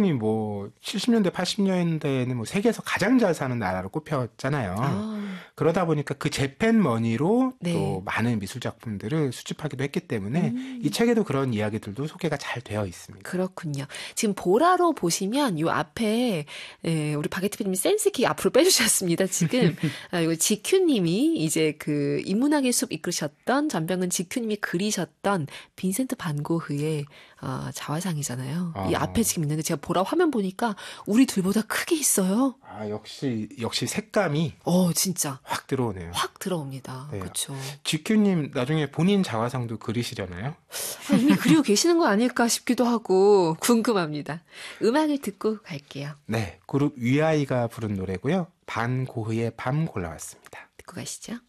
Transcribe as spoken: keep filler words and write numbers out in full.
베트남이 뭐 칠십 년대, 팔십 년대에는 뭐 세계에서 가장 잘 사는 나라로 꼽혔잖아요. 아. 그러다 보니까 그 재팬 머니로 네. 또 많은 미술 작품들을 수집하기도 했기 때문에 음. 이 책에도 그런 이야기들도 소개가 잘 되어 있습니다. 그렇군요. 지금 보라로 보시면 요 앞에 예, 우리 바게트님이 센스 있게 앞으로 빼주셨습니다. 지금 아, 이거 지큐님이 이제 그 인문학의 숲 이끌으셨던 전병은 지큐님이 그리셨던 빈센트 반 고흐의 어, 자화상이잖아요. 아. 이 앞에 지금 있는데 제가 보라 화면 보니까 우리 둘보다 크게 있어요. 아, 역시 역시 색감이 어, 진짜 확 들어오네요. 확 들어옵니다. 네. 그렇죠. 지큐님 나중에 본인 자화상도 그리시려나요? 이미 그리고 계시는 거 아닐까 싶기도 하고 궁금합니다. 음악을 듣고 갈게요. 네, 그룹 위아이가 부른 노래고요. 반 고흐의 밤 골라왔습니다. 듣고 가시죠.